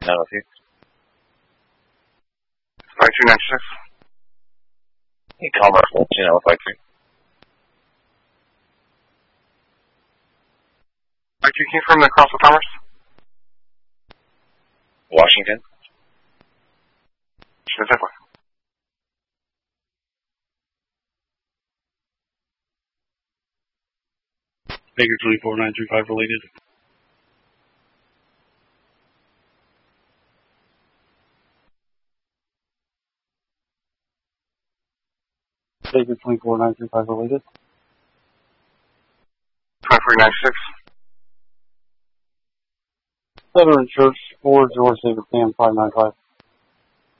902. 5296. Hey, Commerce 12953. 52 came from the Cross of Commerce. Washington. Sure, definitely. Baker 24935 related. Baker 24935 related. 2396. Veteran Church 4 George David Sam 595.